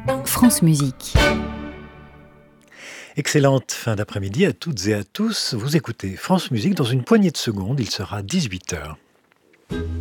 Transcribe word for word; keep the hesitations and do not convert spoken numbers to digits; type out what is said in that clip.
France Musique. Excellente fin d'après-midi à toutes et à tous. Vous écoutez France Musique. Dans une poignée de secondes, il sera dix-huit heures.